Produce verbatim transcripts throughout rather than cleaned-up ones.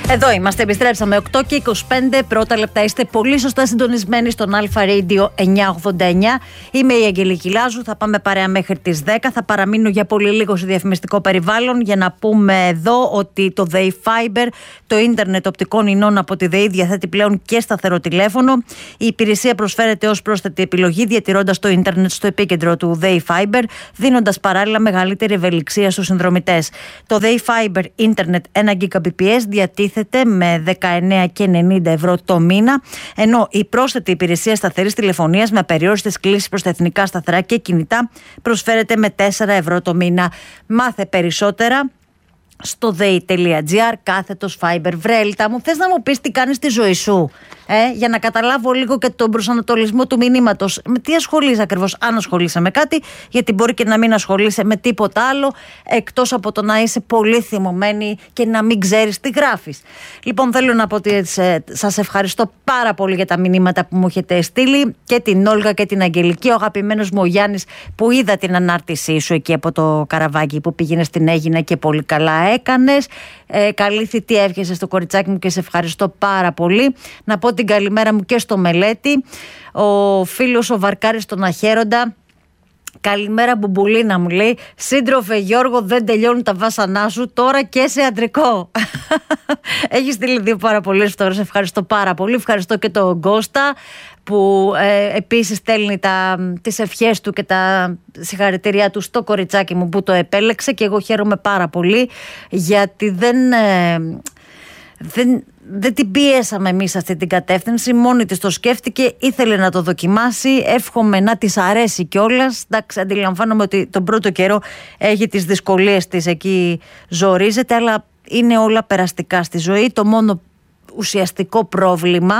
Εδώ είμαστε, επιστρέψαμε οκτώ και είκοσι πέντε πρώτα λεπτά. Είστε πολύ σωστά συντονισμένοι στον Αλφα Radio εννιακόσια ογδόντα εννιά. Είμαι η Αγγελική Λάζου, θα πάμε παρέα μέχρι τις δέκα. Θα παραμείνω για πολύ λίγο σε διαφημιστικό περιβάλλον για να πούμε εδώ ότι το ΔΕΗ Fiber, το ίντερνετ οπτικών ινών από τη ΔΕΗ, διαθέτει πλέον και σταθερό τηλέφωνο. Η υπηρεσία προσφέρεται ως πρόσθετη επιλογή, διατηρώντας το ίντερνετ στο επίκεντρο του ΔΕΗ Fiber, δίνοντας παράλληλα μεγαλύτερη ευελιξία στους συνδρομητές. Το ΔΕΗ Fiber ίντερνετ ένα Gbps διατίθεται με δεκαεννέα και ενενήντα ευρώ το μήνα, ενώ η πρόσθετη υπηρεσία σταθερής τηλεφωνίας με απεριόριστες κλήσεις προς τα εθνικά σταθερά και κινητά προσφέρεται με τέσσερα ευρώ το μήνα. Μάθε περισσότερα στο dei.gr κάθετος Fiber. Βρέλτα μου, θες να μου πεις τι κάνεις στη ζωή σου, ε, για να καταλάβω λίγο και τον προσανατολισμό του μηνύματος. Με τι ασχολείσαι ακριβώς, αν ασχολείσαι με κάτι, γιατί μπορεί και να μην ασχολείσαι με τίποτα άλλο εκτός από το να είσαι πολύ θυμωμένη και να μην ξέρεις τι γράφεις. Λοιπόν, θέλω να πω ότι σας ευχαριστώ πάρα πολύ για τα μηνύματα που μου έχετε στείλει, και την Όλγα και την Αγγελική. Ο αγαπημένος μου ο Γιάννης, που είδα την ανάρτησή σου εκεί από το καραβάκι που πήγαινε στην Αίγινα και πολύ καλά έκανες. Ε, καλή θητεία εύχεσαι στο κοριτσάκι μου και σε ευχαριστώ πάρα πολύ. Να πω την καλημέρα μου και στο Μελέτη. Ο φίλος ο Βαρκάρης τον Αχέροντα. Καλημέρα Μπουμπουλίνα, μου λέει. Σύντροφε Γιώργο, δεν τελειώνουν τα βάσανά σου τώρα και σε αντρικό. Έχει στείλει δύο πάρα πολλές φωτογραφίες. Ευχαριστώ πάρα πολύ. Ευχαριστώ και τον Κώστα που ε, επίσης στέλνει τα, τις ευχές του και τα συγχαρητήριά του στο κοριτσάκι μου που το επέλεξε, και εγώ χαίρομαι πάρα πολύ γιατί δεν... Ε, δεν Δεν την πιέσαμε εμείς αυτή την κατεύθυνση, μόνη της το σκέφτηκε, ήθελε να το δοκιμάσει. Εύχομαι να της αρέσει κιόλας. Εντάξει, αντιλαμβάνομαι ότι τον πρώτο καιρό έχει τις δυσκολίες της, εκεί ζορίζεται, αλλά είναι όλα περαστικά στη ζωή. Το μόνο ουσιαστικό πρόβλημα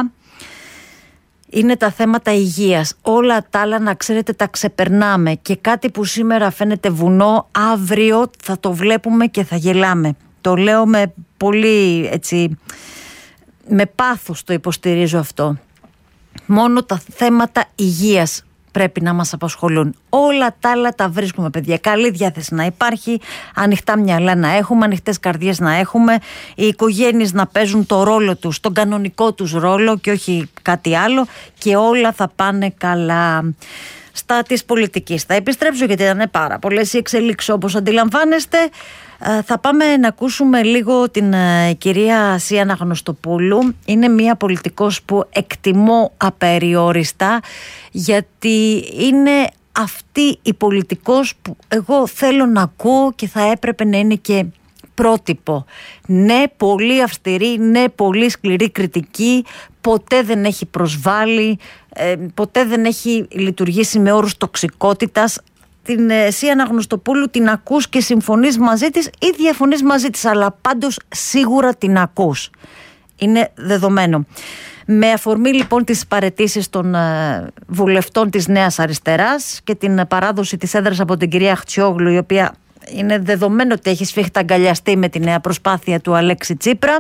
είναι τα θέματα υγείας. Όλα τα άλλα, να ξέρετε, τα ξεπερνάμε, και κάτι που σήμερα φαίνεται βουνό, αύριο θα το βλέπουμε και θα γελάμε. Το λέω με πολύ έτσι... με πάθος το υποστηρίζω αυτό. Μόνο τα θέματα υγείας πρέπει να μας απασχολούν. Όλα τα άλλα τα βρίσκουμε, παιδιά. Καλή διάθεση να υπάρχει, ανοιχτά μυαλά να έχουμε, ανοιχτές καρδιές να έχουμε, οι οικογένειες να παίζουν το ρόλο τους, τον κανονικό τους ρόλο και όχι κάτι άλλο, και όλα θα πάνε καλά. Στα της πολιτικής θα επιστρέψω, γιατί ήταν πάρα πολλές οι εξελίξεις όπως αντιλαμβάνεστε. Θα πάμε να ακούσουμε λίγο την uh, κυρία Ασία Αναγνωστοπούλου. Είναι μια πολιτικός που εκτιμώ απεριόριστα, γιατί είναι αυτή η πολιτικός που εγώ θέλω να ακούω και θα έπρεπε να είναι και πρότυπο. Ναι, πολύ αυστηρή, ναι, πολύ σκληρή κριτική, ποτέ δεν έχει προσβάλει, ε, ποτέ δεν έχει λειτουργήσει με όρους τοξικότητας. Την Ασία Αναγνωστοπούλου την ακούς και συμφωνείς μαζί της ή διαφωνείς μαζί της, αλλά πάντως σίγουρα την ακούς. Είναι δεδομένο. Με αφορμή λοιπόν τις παραιτήσεις των ε, βουλευτών της Νέας Αριστεράς και την παράδοση της έδρας από την κυρία Χτσιόγλου, η οποία είναι δεδομένο ότι έχει σφιχταγκαλιαστεί με τη νέα προσπάθεια του Αλέξη Τσίπρα,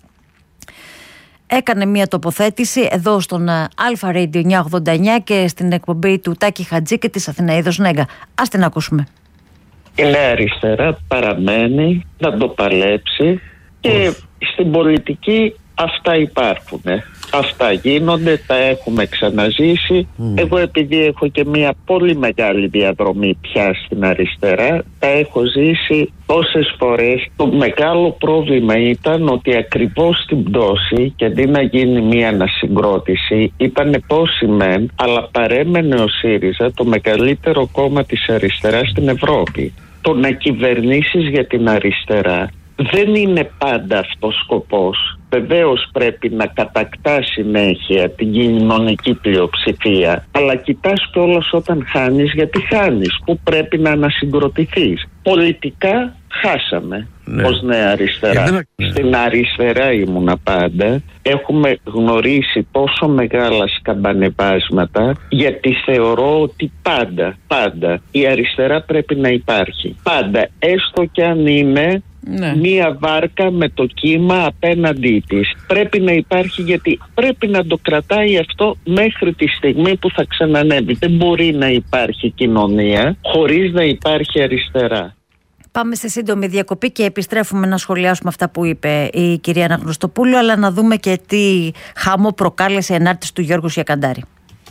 έκανε μια τοποθέτηση εδώ στον Αλφα Radio εννιακόσια ογδόντα εννιά και στην εκπομπή του Τάκη Χατζή και της Αθηναίδος Νέγκα. Ας την ακούσουμε. Η Νέα Αριστερά παραμένει να το παλέψει, και Ουφ. στην πολιτική αυτά υπάρχουν. Αυτά γίνονται, τα έχουμε ξαναζήσει. Mm. Εγώ, επειδή έχω και μια πολύ μεγάλη διαδρομή πια στην αριστερά, τα έχω ζήσει τόσες φορές. Το μεγάλο πρόβλημα ήταν ότι ακριβώς στην πτώση, και αντί να γίνει μια ανασυγκρότηση, ήταν πόσοι μεν, αλλά παρέμενε ο ΣΥΡΙΖΑ το μεγαλύτερο κόμμα της αριστεράς στην Ευρώπη. Το να κυβερνήσεις για την αριστερά δεν είναι πάντα αυτός σκοπός. Βεβαίως πρέπει να κατακτά συνέχεια την κοινωνική πλειοψηφία, αλλά κοιτάς κιόλας όταν χάνεις, γιατί χάνεις, που πρέπει να ανασυγκροτηθείς. Πολιτικά χάσαμε, ναι, ως Νέα Αριστερά. Ναι. Στην αριστερά ήμουνα πάντα. Έχουμε γνωρίσει τόσο μεγάλα σκαμπανεβάσματα, γιατί θεωρώ ότι πάντα, πάντα η αριστερά πρέπει να υπάρχει. Πάντα, έστω κι αν είναι ναι. μία βάρκα με το κύμα απέναντί της. Πρέπει να υπάρχει, γιατί πρέπει να το κρατάει αυτό μέχρι τη στιγμή που θα ξανανεύει. Δεν μπορεί να υπάρχει κοινωνία χωρίς να υπάρχει αριστερά. Πάμε σε σύντομη διακοπή και επιστρέφουμε να σχολιάσουμε αυτά που είπε η κυρία Αναγνωστοπούλου, αλλά να δούμε και τι χαμό προκάλεσε η ενάρτηση του Γιώργου Σιακαντάρη.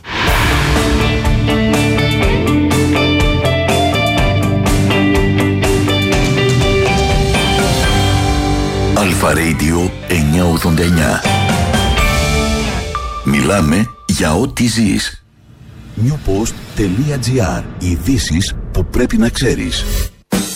Αλφα Radio εννιακόσια ογδόντα εννιά. Μιλάμε για ό,τι ζεις. newpost.gr. Ειδήσεις που πρέπει να ξέρεις.